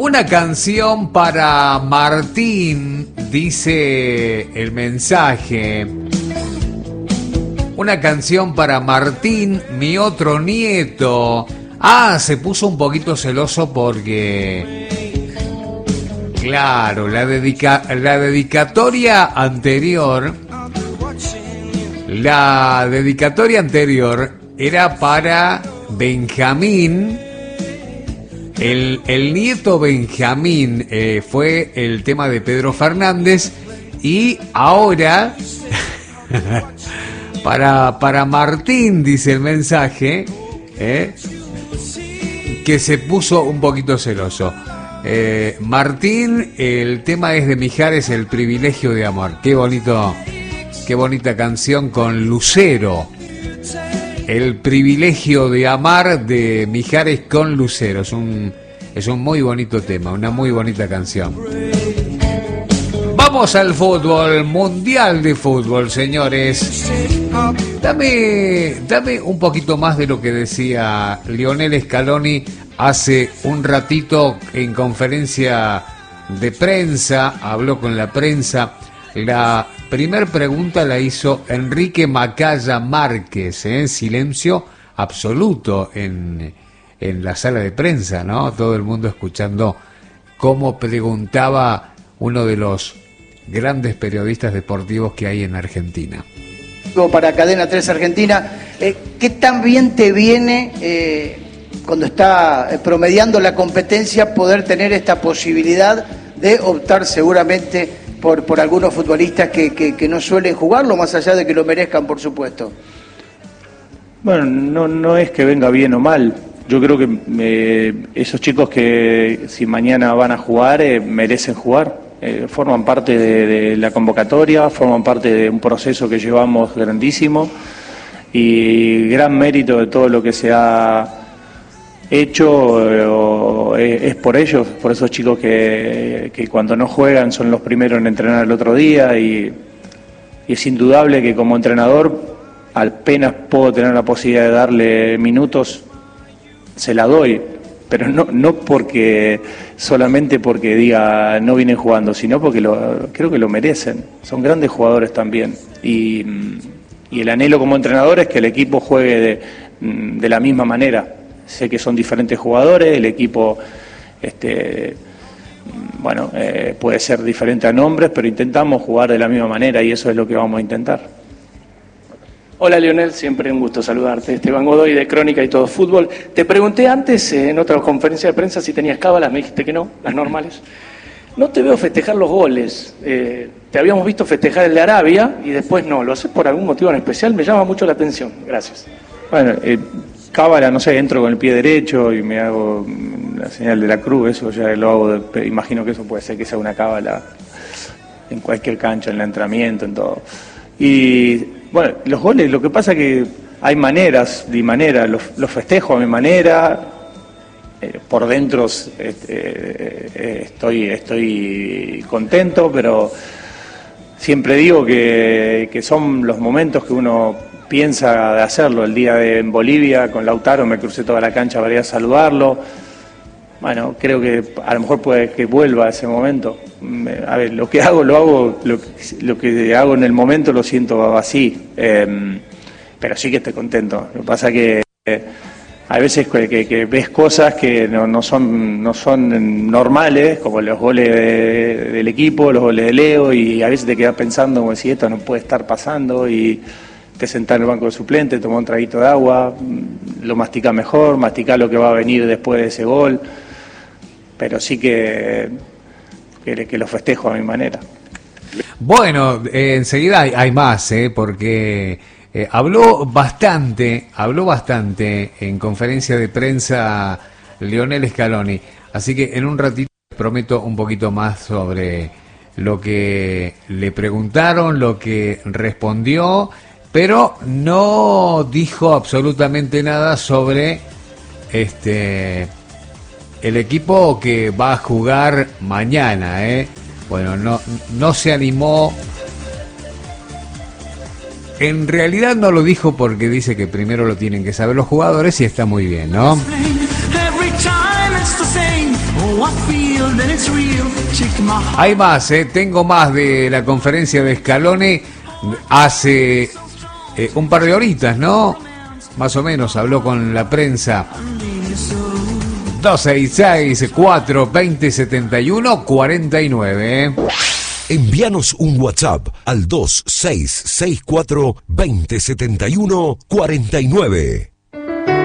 Una canción para Martín, dice el mensaje. Una canción para Martín, mi otro nieto. Se puso un poquito celoso porque... Claro, la dedicatoria anterior era para Benjamín. El nieto Benjamín fue el tema de Pedro Fernández. Y ahora para Martín, dice el mensaje, que se puso un poquito celoso. Martín, el tema es de Mijares, El privilegio de amor. Qué bonita canción con Lucero. El privilegio de amar de Mijares con Lucero. Es un muy bonito tema, una muy bonita canción. Vamos al fútbol, Mundial de Fútbol, señores. Dame un poquito más de lo que decía Lionel Scaloni hace un ratito en conferencia de prensa. Habló con la prensa. La primer pregunta la hizo Enrique Macaya Márquez, en silencio absoluto en la sala de prensa, ¿no? Todo el mundo escuchando cómo preguntaba uno de los grandes periodistas deportivos que hay en Argentina. Para Cadena 3 Argentina, ¿qué tan bien te viene cuando está promediando la competencia poder tener esta posibilidad de optar seguramente por algunos futbolistas que no suelen jugarlo, más allá de que lo merezcan, por supuesto? Bueno, no es que venga bien o mal. Yo creo que esos chicos que si mañana van a jugar merecen jugar. Forman parte de la convocatoria, forman parte de un proceso que llevamos grandísimo y gran mérito de todo lo que se ha hecho es por ellos, por esos chicos que cuando no juegan son los primeros en entrenar el otro día y es indudable que como entrenador apenas puedo tener la posibilidad de darle minutos, se la doy. Pero no solamente porque diga no vienen jugando, sino porque creo que lo merecen. Son grandes jugadores también. Y el anhelo como entrenador es que el equipo juegue de la misma manera. Sé que son diferentes jugadores, el equipo puede ser diferente a nombres, pero intentamos jugar de la misma manera y eso es lo que vamos a intentar. Hola Lionel, siempre un gusto saludarte. Esteban Godoy de Crónica y Todo Fútbol. Te pregunté antes en otra conferencia de prensa si tenías cábalas, me dijiste que no, las normales. No te veo festejar los goles. Te habíamos visto festejar el de Arabia y después no. ¿Lo haces por algún motivo en especial? Me llama mucho la atención. Gracias. Bueno, cábala, no sé, entro con el pie derecho y me hago la señal de la cruz, eso ya lo hago, imagino que eso puede ser que sea una cábala en cualquier cancha, en el entrenamiento, en todo. Y bueno, los goles, lo que pasa que hay maneras y maneras, los festejo a mi manera, por dentro estoy contento, pero siempre digo que son los momentos que uno piensa de hacerlo. El día en Bolivia con Lautaro me crucé toda la cancha para ir a saludarlo. Bueno, creo que a lo mejor puede que vuelva a ese momento. A ver, lo que hago lo que hago en el momento lo siento así, pero sí que estoy contento. Lo que pasa es que hay veces que ves cosas que no son normales, como los goles del equipo, los goles de Leo, y a veces te quedas pensando como si esto no puede estar pasando y te sentás en el banco de suplente, tomás un traguito de agua, lo masticás mejor, masticás lo que va a venir después de ese gol, pero sí que lo festejo a mi manera. Bueno, enseguida hay más, porque habló bastante en conferencia de prensa Lionel Scaloni, así que en un ratito les prometo un poquito más sobre lo que le preguntaron, lo que respondió, pero no dijo absolutamente nada sobre el equipo que va a jugar mañana, Bueno, no se animó. En realidad no lo dijo porque dice que primero lo tienen que saber los jugadores y está muy bien, ¿no? Hay más, tengo más de la conferencia de Scaloni hace un par de horitas, ¿no? Más o menos habló con la prensa. 266-420-71-49. Envíanos un WhatsApp al 2664-2071-49.